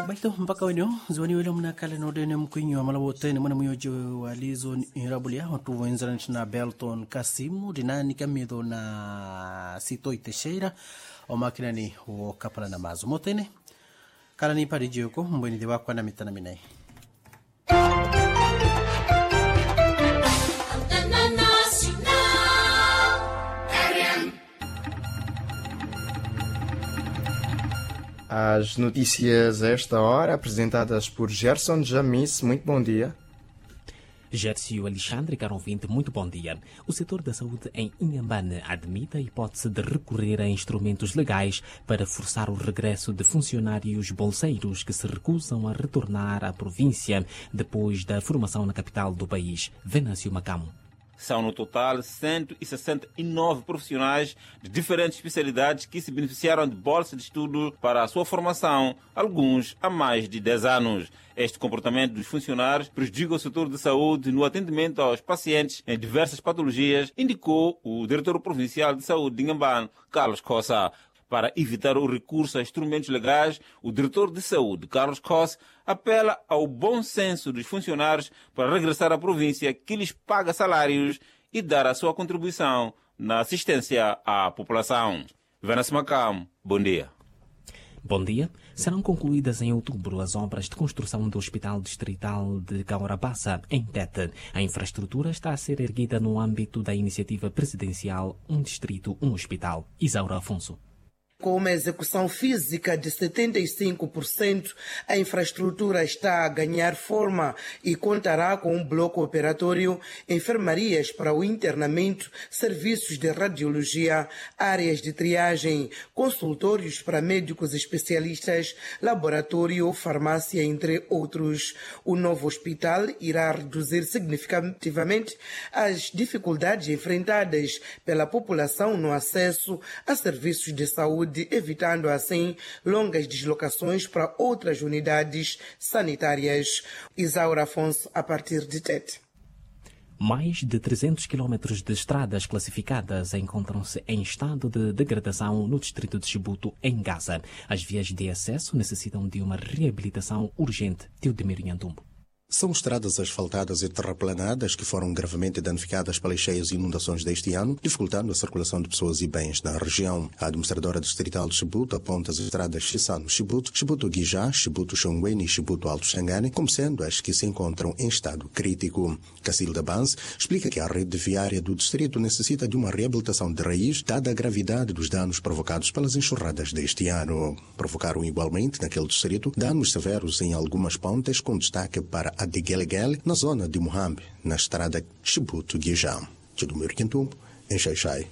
baito mpaka wenyo ziwani wele mnakale nodene mkwinyo wa malawotene mwana myoje wa lizo irabulia watu wenzana na Belton Kasimu dinani kamido na Sito Itesheira o makina ni wo kapala na mazu motene kala ni pari joko mbweni de wakwa na mitana minai As notícias a esta hora, apresentadas por Gerson Jamis. Muito bom dia. Gércio Alexandre, caro ouvinte, muito bom dia. O setor da saúde em Inhambane admite a hipótese de recorrer a instrumentos legais para forçar o regresso de funcionários bolseiros que se recusam a retornar à província depois da formação na capital do país. Venâncio Macamo. São no total 169 profissionais de diferentes especialidades que se beneficiaram de bolsa de estudo para a sua formação, alguns há mais de 10 anos. Este comportamento dos funcionários prejudica o setor de saúde no atendimento aos pacientes em diversas patologias, indicou o diretor provincial de saúde de Inhambane, Carlos Cossa. Para evitar o recurso a instrumentos legais, o diretor de saúde, Carlos Cossa, apela ao bom senso dos funcionários para regressar à província que lhes paga salários e dar a sua contribuição na assistência à população. Venâncio Macamo, bom dia. Bom dia. Serão concluídas em outubro as obras de construção do Hospital Distrital de Caurabassa, em Tete. A infraestrutura está a ser erguida no âmbito da iniciativa presidencial Um Distrito, Um Hospital. Isaura Afonso. Com uma execução física de 75%, a infraestrutura está a ganhar forma e contará com um bloco operatório, enfermarias para o internamento, serviços de radiologia, áreas de triagem, consultórios para médicos especialistas, laboratório, farmácia, entre outros. O novo hospital irá reduzir significativamente as dificuldades enfrentadas pela população no acesso a serviços de saúde, evitando assim longas deslocações para outras unidades sanitárias. Isaura Afonso, a partir de Tete. Mais de 300 quilómetros de estradas classificadas encontram-se em estado de degradação no distrito de Chibuto, em Gaza. As vias de acesso necessitam de uma reabilitação urgente. Teodemir Nhantumbo. São estradas asfaltadas e terraplanadas que foram gravemente danificadas pelas cheias e inundações deste ano, dificultando a circulação de pessoas e bens na região. A administradora distrital de Chibuto aponta as estradas Chisano-Chibuto, Chibuto-Guijá, Chibuto-Xongweni e Chibuto-Alto Xangane como sendo as que se encontram em estado crítico. Cacilda Banz explica que a rede viária do distrito necessita de uma reabilitação de raiz, dada a gravidade dos danos provocados pelas enxurradas deste ano. Provocaram igualmente naquele distrito danos severos em algumas pontes, com destaque para a de Gelegele, na zona de Muhambe, na estrada Chibuto-Guijá. Teodemir Nhantumbo, em Xai-Xai.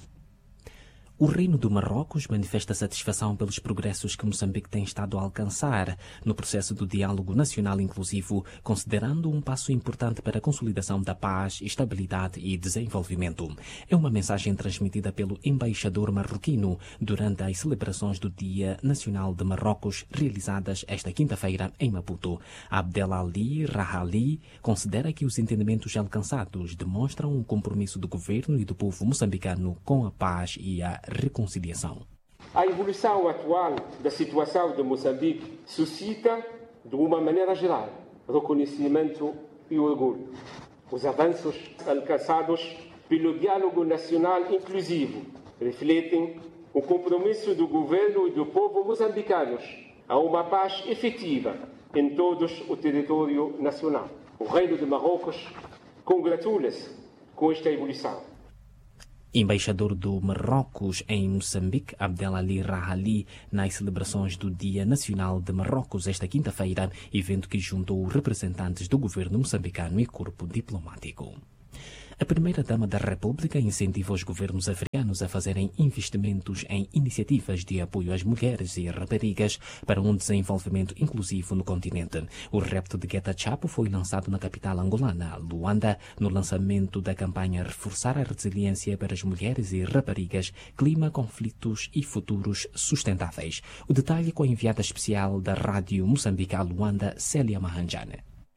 O Reino do Marrocos manifesta satisfação pelos progressos que Moçambique tem estado a alcançar no processo do diálogo nacional inclusivo, considerando um passo importante para a consolidação da paz, estabilidade e desenvolvimento. É uma mensagem transmitida pelo embaixador marroquino durante as celebrações do Dia Nacional de Marrocos, realizadas esta quinta-feira em Maputo. Abdelali Rahali considera que os entendimentos alcançados demonstram um compromisso do governo e do povo moçambicano com a paz e a reconciliação. A evolução atual da situação de Moçambique suscita, de uma maneira geral, reconhecimento e orgulho. Os avanços alcançados pelo diálogo nacional inclusivo refletem o compromisso do governo e do povo moçambicanos a uma paz efetiva em todo o território nacional. O Reino de Marrocos congratula-se com esta evolução. Embaixador do Marrocos em Moçambique, Abdelali Rahali, nas celebrações do Dia Nacional de Marrocos esta quinta-feira, evento que juntou representantes do governo moçambicano e corpo diplomático. A primeira-dama da República incentiva os governos africanos a fazerem investimentos em iniciativas de apoio às mulheres e raparigas para um desenvolvimento inclusivo no continente. O repto de Geta Chapo foi lançado na capital angolana, Luanda, no lançamento da campanha Reforçar a Resiliência para as Mulheres e Raparigas, Clima, Conflitos e Futuros Sustentáveis. O detalhe com a enviada especial da Rádio Moçambique a Luanda, Célia Mahanjane.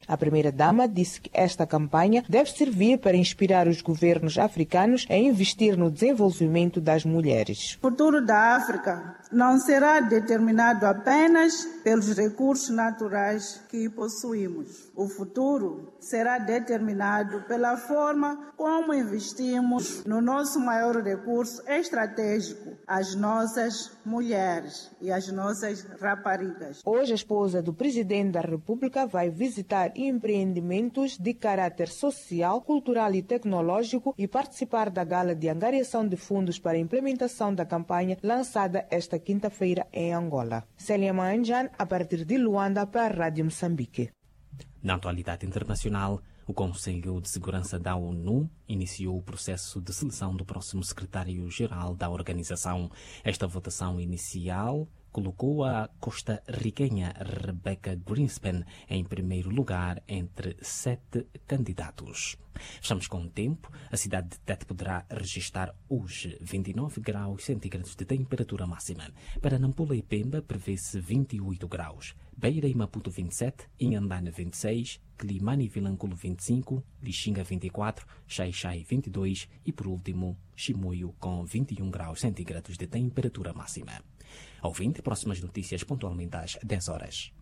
A primeira-dama disse que esta campanha deve servir para inspirar os governos africanos a investir no desenvolvimento das mulheres. O futuro da África não será determinado apenas pelos recursos naturais que possuímos. O futuro será determinado pela forma como investimos no nosso maior recurso estratégico, as nossas mulheres e as nossas raparigas. Hoje, a esposa do presidente da República vai visitar empreendimentos de caráter social, cultural e tecnológico e participar da gala de angariação de fundos para a implementação da campanha lançada esta quinta-feira em Angola. Célia Manjan, a partir de Luanda, para a Rádio Moçambique. Na atualidade internacional, o Conselho de Segurança da ONU iniciou o processo de seleção do próximo secretário-geral da organização. Esta votação inicial colocou a costarriquenha Rebecca Greenspan em primeiro lugar entre 7 candidatos. Estamos com o tempo. A cidade de Tete poderá registrar hoje 29 graus centígrados de temperatura máxima. Para Nampula e Pemba prevê-se 28 graus. Beira e Maputo 27, Inhambane 26, Climane e Vilanculo 25, Lixinga 24, Xai-Xai 22 e, por último, Chimoio com 21 graus centígrados de temperatura máxima. Ouvinte, próximas notícias pontualmente às 10 horas.